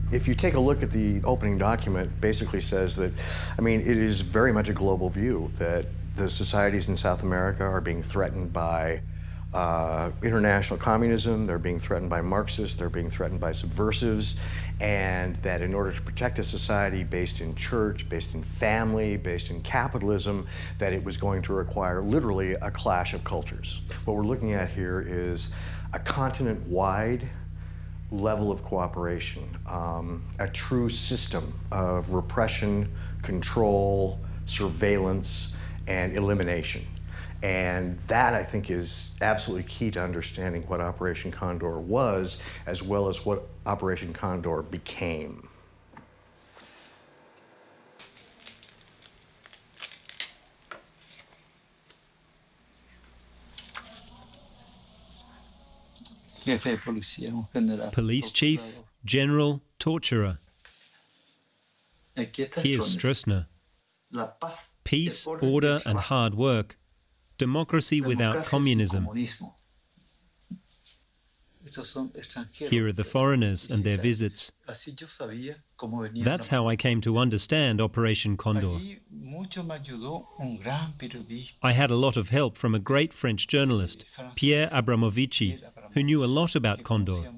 If you take a look at the opening document, basically says that, I mean, it is very much a global view that the societies in South America are being threatened by international communism, they're being threatened by Marxists, they're being threatened by subversives, and that in order to protect a society based in church, based in family, based in capitalism, that it was going to require literally a clash of cultures. What we're looking at here is a continent-wide level of cooperation, a true system of repression, control, surveillance, and elimination. And that, I think, is absolutely key to understanding what Operation Condor was, as well as what Operation Condor became. Police chief, general, torturer. Here's Stroessner. Peace, order, and hard work. Democracy without communism. Here are the foreigners and their visits. That's how I came to understand Operation Condor. I had a lot of help from a great French journalist, Pierre Abramovici, who knew a lot about Condor.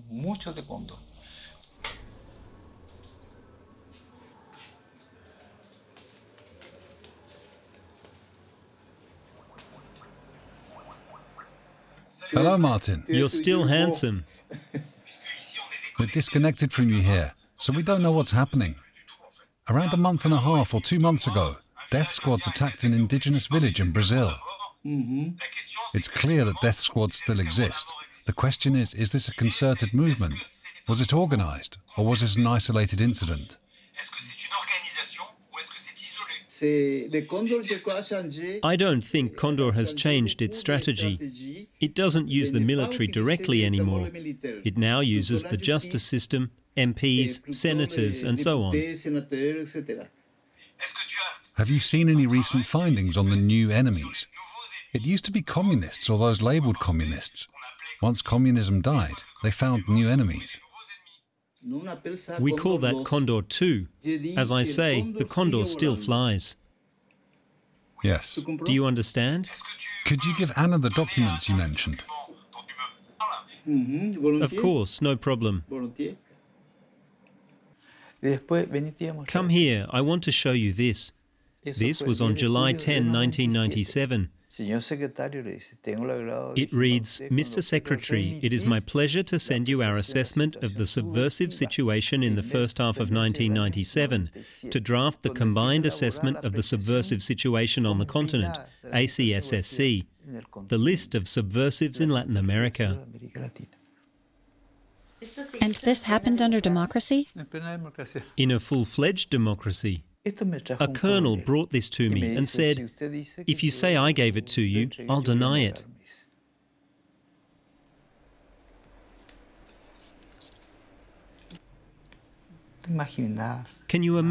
Hello, Martin. You're still handsome. We're disconnected from you here, so we don't know what's happening. Around a month and a half or 2 months ago, death squads attacked an indigenous village in Brazil. It's clear that death squads still exist. The question is this a concerted movement? Was it organized, or was it an isolated incident? I don't think Condor has changed its strategy. It doesn't use the military directly anymore. It now uses the justice system, MPs, senators, and so on. Have you seen any recent findings on the new enemies? It used to be communists or those labelled communists. Once communism died, they found new enemies. We call that Condor 2. As I say, the Condor still flies. Yes. Do you understand? Could you give Anna the documents you mentioned? Of course, no problem. Come here, I want to show you this. This was on July 10, 1997. It reads, Mr. Secretary, it is my pleasure to send you our assessment of the subversive situation in the first half of 1997, to draft the combined assessment of the subversive situation on the continent, ACSSC, the list of subversives in Latin America. And this happened under democracy? In a full-fledged democracy. A colonel brought this to me and said, if you say I gave it to you, I'll deny it. Can you imagine?